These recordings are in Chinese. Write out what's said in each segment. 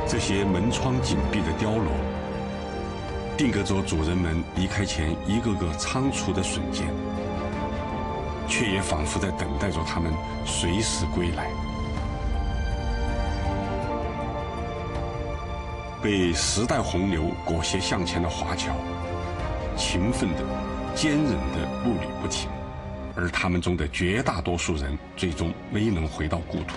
这些门窗紧闭的碉楼，定格着主人们离开前一个个仓促的瞬间，却也仿佛在等待着他们随时归来。被时代洪流裹挟向前的华侨，勤奋的、坚韧的步履不停，而他们中的绝大多数人最终没能回到故土。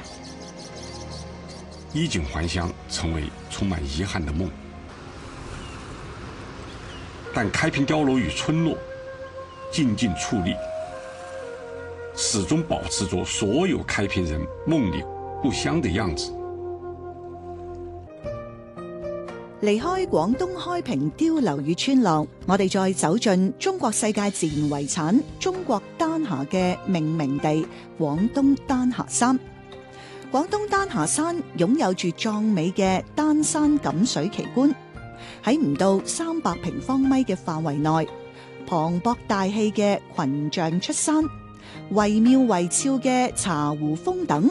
衣锦还乡成为充满遗憾的梦，但开平碉楼与村落静静矗立，始終保持着所有開平人夢裏故鄉的樣子。 離開廣東開平碉樓與村落，我哋再走進中國世界自然遺產中國丹霞嘅命名地廣東丹霞山。廣東丹霞山擁有住壯美嘅丹山錦水奇觀，喺唔到300平方米嘅範圍內，磅礴大氣嘅群像出山，惟妙惟肖嘅茶壺峰等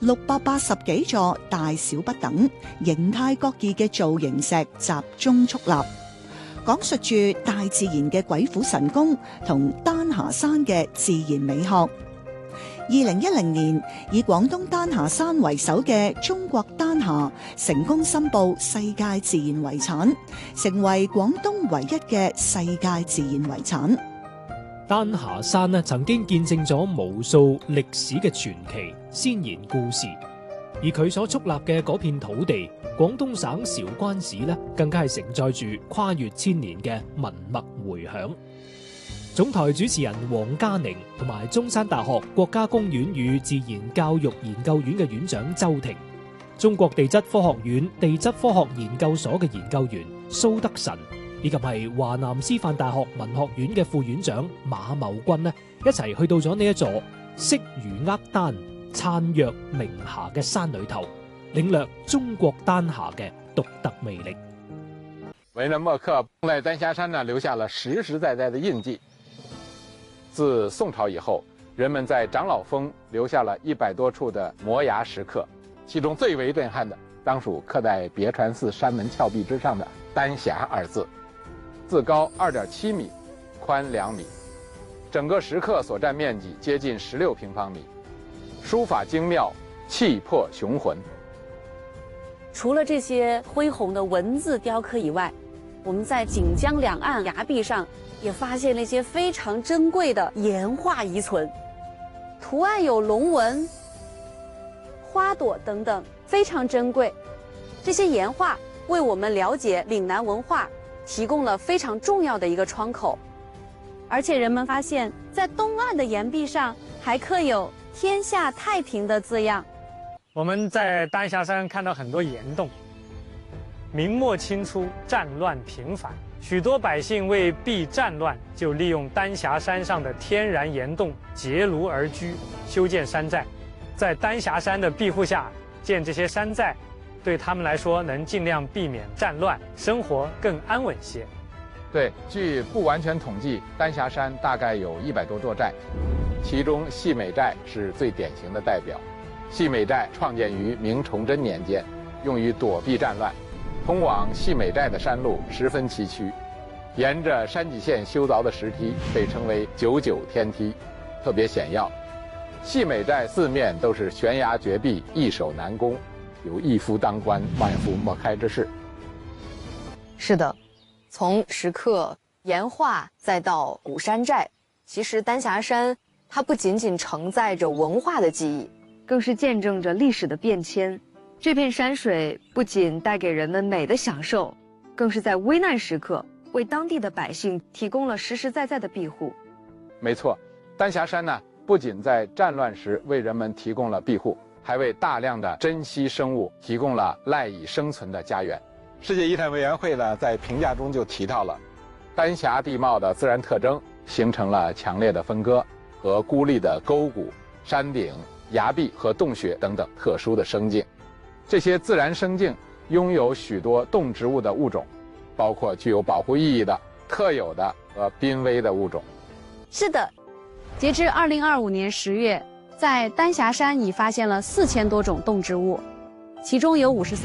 680幾座大小不等、形態各異嘅造型石集中矗立，講述住大自然嘅鬼斧神工同丹霞山嘅自然美學。2010年，以廣東丹霞山為首嘅中國丹霞成功申報世界自然遺產，成為廣東唯一嘅世界自然遺產。 丹霞山呢，曾經見證咗無數歷史嘅傳奇、先賢故事，而佢所矗立嘅嗰片土地，廣東省韶關市呢，更加係承載住跨越千年嘅文脈迴響。總台主持人黃嘉寧同埋中山大學國家公園與自然教育研究院嘅院長周庭，中國地質科學院地質科學研究所嘅研究員蘇德臣，以及係華南師範大學文學院嘅副院長馬茂軍呢，一齊去到咗呢一座色如厄丹、燦若明霞嘅山裏頭，領略中國丹霞嘅獨特魅力。 文人墨客在丹霞山呢留下了實實在在的印記。自宋朝以後，人們在長老峰留下了100多處的摩崖石刻，其中最為震撼的，當屬刻在別傳寺山門峭壁之上的“丹霞”二字，字高2.7米，寬2米，整個石刻所佔面積接近16平方米，書法精妙，氣魄雄渾。 除了這些恢宏的文字雕刻以外，我們在錦江兩岸崖壁上也發現了一些非常珍貴的岩畫遺存，圖案有龍紋、花朵等等，非常珍貴。這些岩畫為我們了解嶺南文化提供了非常重要的一個窗口。而且人們發現，在東岸的岩壁上還刻有“天下太平”的字樣。 我們在丹霞山看到很多岩洞，明末清初戰亂頻繁，許多百姓為避戰亂，就利用丹霞山上的天然岩洞結廬而居，修建山寨。在丹霞山的庇護下建這些山寨，對他們來說能盡量避免戰亂，生活更安穩些。 對，據不完全統計，丹霞山大概有100多座寨，其中細美寨是最典型的代表。細美寨創建於明崇禎年間，用於躲避戰亂。通往細美寨的山路十分崎嶇，沿着山脊線修鑿的石梯被稱為99天梯，特別險要。細美寨四面都是懸崖絕壁，易守難攻，有一夫當關，萬夫莫開之勢。 是的，從石刻、岩畫再到古山寨，其實丹霞山它不僅僅承載着文化的記憶，更是見證着歷史的變遷。這片山水不僅帶給人們美的享受，更是在危難時刻為當地的百姓提供了實實在在的庇護。 沒錯，丹霞山呢，不僅在戰亂時為人們提供了庇護，還為大量的珍稀生物提供了賴以生存的家園。世界遺產委員會呢，在評價中就提到了丹霞地貌的自然特徵形成了強烈的分割和孤立的溝谷、山頂、崖壁和洞穴等等特殊的生境。這些自然生境擁有許多動植物的物種，包括具有保護意義的、特有的和瀕危的物種。 是的，截至2025年10月，在丹霞山已發現了4000多種動植物，其中有53